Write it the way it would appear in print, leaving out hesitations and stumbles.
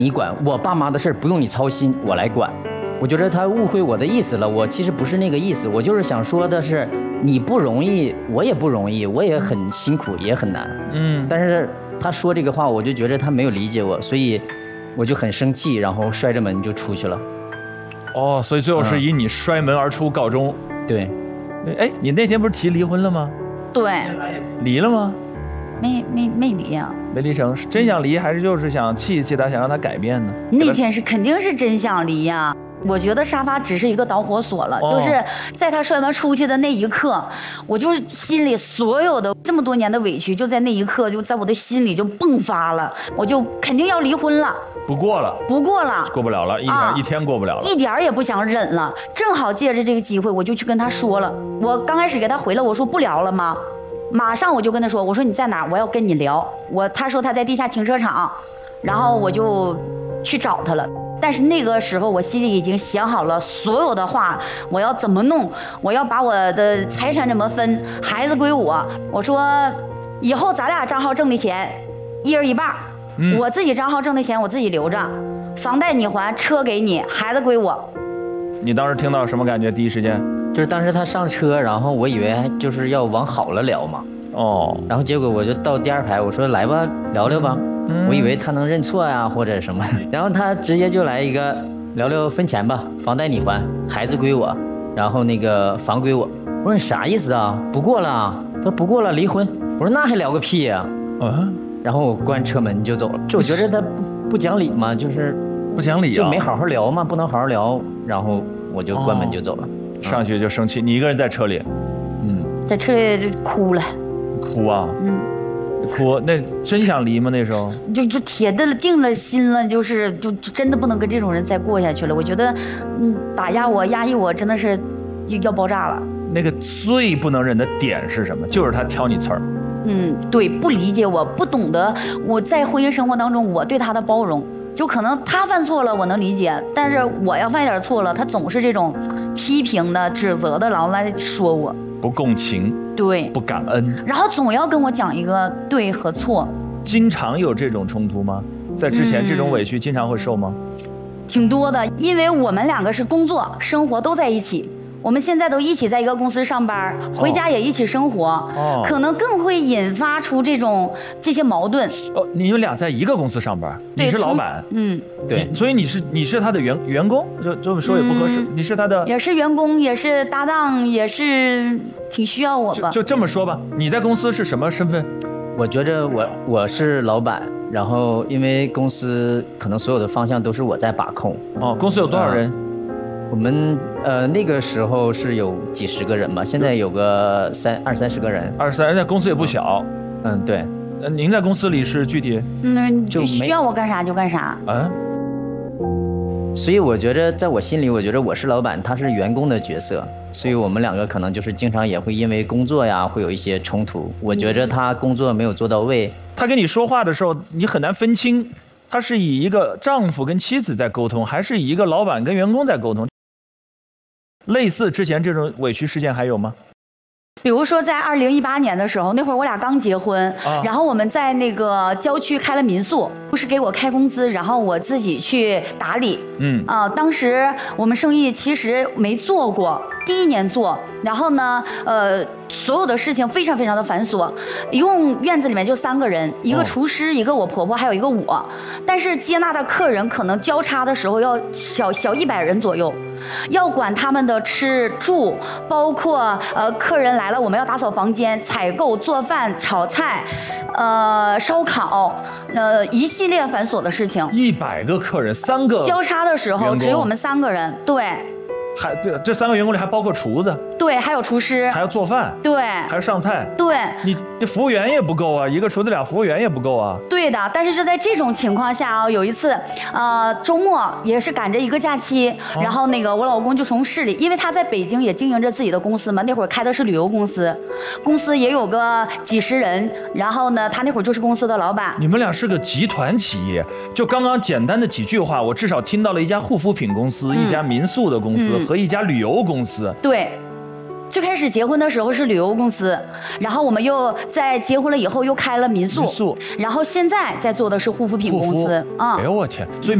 你管我爸妈的事不用你操心，我来管。我觉得他误会我的意思了，我其实不是那个意思，我就是想说的是，你不容易，我也不容易，我也很辛苦，也很难。但是他说这个话，我就觉得他没有理解我，所以我就很生气，然后摔着门就出去了。 哦，所以最后是以你摔门而出告终。 对。 哎，你那天不是提离婚了吗？ 对。 离了吗？ 没离呀。 没离成，是真想离还是就是想气一气他，想让他改变呢？ 那天是肯定是真想离呀。我觉得沙发只是一个导火索了，就是在他摔门出去的那一刻，我就心里所有的这么多年的委屈，就在那一刻就在我的心里就迸发了，我就肯定要离婚了。 不过了，过不了了，一天过不了了， 一点也不想忍了。正好借着这个机会，我就去跟他说了。我刚开始给他回了，我说不聊了吗？马上我就跟他说，我说你在哪？我要跟你聊。他说他在地下停车场，然后我就去找他了。但是那个时候我心里已经想好了所有的话，我要怎么弄，我要把我的财产怎么分，孩子归我。我说以后咱俩账号挣的钱一人一半，我自己账号挣的钱我自己留着，房贷你还，车给你，孩子归我。 你当时听到什么感觉？第一时间就是当时他上车，然后我以为就是要往好了聊嘛，然后结果我就到第二排，我说来吧，聊聊吧。我以为他能认错呀或者什么，然后他直接就来一个聊聊分钱吧，房贷你还，孩子归我，然后那个房归我。我说你啥意思啊？不过了？他说不过了，离婚。我说那还聊个屁呀！然后我关车门就走了。就我觉得他不讲理嘛，就是不讲理啊， 就没好好聊嘛，不能好好聊，然后我就关门就走了。 上去就生气，你一个人在车里？ 在车里就哭了。 哭啊？哭，那真想离吗？那时候就铁的了，定了心了，就真的不能跟这种人再过下去了。我觉得，打压我、压抑我，真的是要爆炸了。 那个最不能忍的点是什么？就是他挑你刺儿。 对，不理解我，不懂得我在婚姻生活当中我对他的包容。就可能他犯错了，我能理解，但是我要犯一点错了，他总是这种批评的、指责的，然后来说我。 不共情， 对， 不感恩， 然后总要跟我讲一个对和错。 经常有这种冲突吗？在之前这种委屈经常会受吗？ 挺多的，因为我们两个是工作生活都在一起，我们现在都一起在一个公司上班，回家也一起生活，可能更会引发出这些矛盾。 你们俩在一个公司上班，你是老板， 对， 所以你是他的员工，就这么说也不合适，你是他的， 也是员工，也是搭档，也是挺需要我吧。 就这么说吧，你在公司是什么身份？ 我觉着我是老板，然后因为公司可能所有的方向都是我在把控。 公司有多少人？ 我们那个时候是有几十个人吧，现在有个20-30个人。 20-30，那公司也不小。 对。 您在公司里是具体？ 就需要我干啥就干啥。 所以我觉得在我心里，我觉得我是老板，他是员工的角色，所以我们两个可能就是经常也会因为工作呀会有一些冲突。我觉得他工作没有做到位， 他跟你说话的时候，你很难分清他是以一个丈夫跟妻子在沟通，还是以一个老板跟员工在沟通。类似之前这种委屈事件还有吗？ 比如说在2018年的时候，那会儿我俩刚结婚，然后我们在那个郊区开了民宿，不是给我开工资，然后我自己去打理。当时我们生意其实没做过，第一年做，然后呢，所有的事情非常非常的繁琐，一共院子里面就3个人，一个厨师，一个我婆婆，还有一个我。但是接纳的客人可能交叉的时候要小100人左右，要管他们的吃住，包括客人来了我们要打扫房间、采购、做饭、炒菜，烧烤，一系列繁琐的事情。 100个客人，3个交叉的时候只有我们3个人，对。 对，这3个员工里还包括厨子， 对，还有厨师， 还要做饭， 对， 还要上菜， 对， 你这服务员也不够啊，一个厨子2服务员也不够啊。 对的，但是就在这种情况下有一次，周末也是赶着一个假期，然后那个我老公就从市里，因为他在北京也经营着自己的公司嘛，那会儿开的是旅游公司，公司也有个几十人，然后呢，他那会儿就是公司的老板。 你们俩是个集团企业，就刚刚简单的几句话，我至少听到了一家护肤品公司、一家民宿的公司和一家旅游公司。 对。 最开始结婚的时候是旅游公司，然后我们又在结婚了以后又开了民宿，然后现在在做的是护肤品公司。 哎呦我天，所以。